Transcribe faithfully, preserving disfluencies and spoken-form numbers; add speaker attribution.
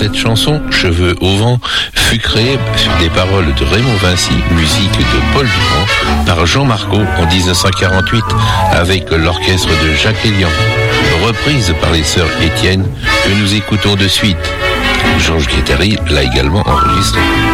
Speaker 1: Cette chanson, Cheveux au vent, fut créée sur des paroles de Raymond Vincy, musique de Paul Durand, par Jean Marco en dix-neuf cent quarante-huit, avec l'orchestre de Jacques Elian, reprise par les sœurs Étienne, que nous écoutons de suite. Georges Guettari l'a également enregistrée.